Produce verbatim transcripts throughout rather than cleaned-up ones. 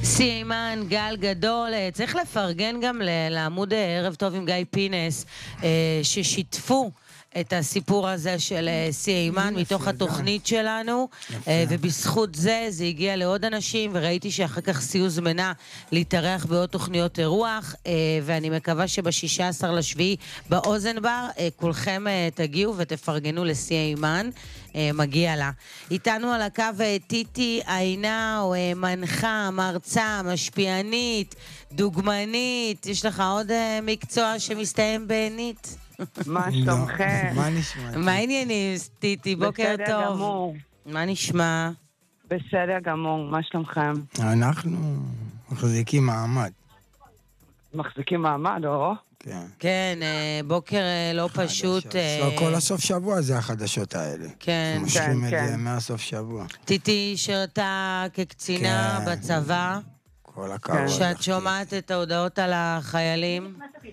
סיימן, גל גדול, צריך לפרגן גם לעמוד ערב טוב עם גיא פינס, ששיתפו את הסיפור הזה של סיימן מתוך התוכנית שלנו, ובזכות זה זה הגיע לעוד אנשים, וראיתי שאחר כך סי הוזמנה להתארח בעוד תוכניות אירוח, ואני מקווה שבשישה עשר לשביעי באוזן בר כולכם תגיעו ותפרגנו לסיימן, מגיע לה. איתנו על הקו טיטי עינאו, מנחה, מרצה, משפיענית, דוגמנית. יש לך עוד מקצוע שמסתיים בענית? מה שלומכם? מה נשמע? מה העניינים, טיטי? בוקר טוב. בסדר גמור. מה נשמע? בסדר גמור, מה שלומכם? אנחנו מחזיקים מעמד. מחזיקים מעמד, או? כן. כן, בוקר לא פשוט. כל הסוף שבוע זה החדשות האלה. כן, מושכים את כן. זה מהסוף שבוע. טיטי שירתה כקצינה כן. בצבא. כל הכבוד. שאת שומעת את ההודעות על החיילים?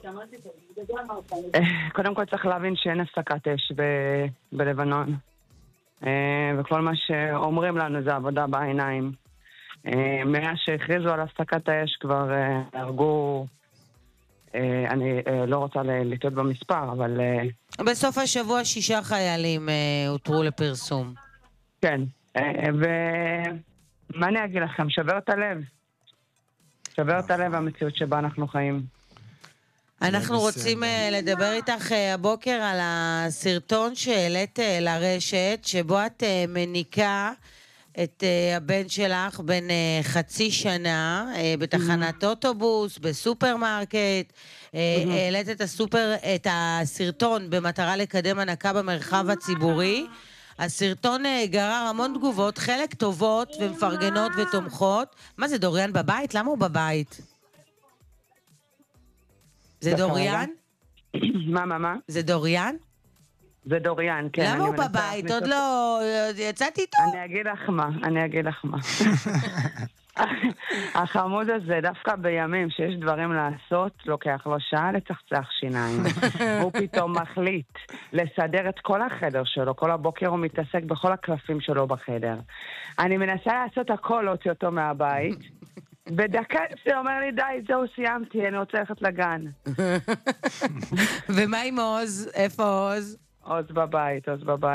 קודם כל צריך להבין שאין הפסקת אש ב- בלבנון. אה, וכל מה שאומרים לנו זה עבודה בעיניים. אה, מאז שהכריזו על הפסקת האש כבר אה, הרגו, אה, אני אה, לא רוצה לטעות במספר, אבל אה, בסוף השבוע שישה חיילים אה, הותרו לפרסום. כן. אה, ומה אני אגיד לכם? שבר את הלב. שבר את הלב המציאות שבה אנחנו חיים. אנחנו רוצים uh, לדבר איתך uh, הבוקר על הסרטון שהעלית uh, לרשת, שבו את uh, מניקה את uh, הבן שלך בן uh, חצי שנה uh, בתחנת אוטובוס, בסופרמרקט. uh, העלית את הסופר, את הסרטון במטרה לקדם הנקה במרחב הציבורי. הסרטון uh, גרר המון תגובות, חלק טובות ומפרגנות ותומכות. מה זה, דוריאן בבית? למה הוא בבית? זה דוריאן? מה, מה, מה? זה דוריאן? זה דוריאן, כן. למה הוא בבית? עוד לא... יצאתי איתו? אני אגיד לך מה, אני אגיד לך מה. החמוד הזה, דווקא בימים שיש דברים לעשות, לוקח לו שעה לצחצח שיניים. הוא פתאום מחליט לסדר את כל החדר שלו, כל הבוקר הוא מתעסק בכל הקלפים שלו בחדר. אני מנסה לעשות הכל, להוציא אותו מהבית, בדקה זה אומר לי, די, זהו, סיימתי, אני רוצה ללכת לגן. ומה עם עוז? איפה עוז? עוז בבית, עוז בבית.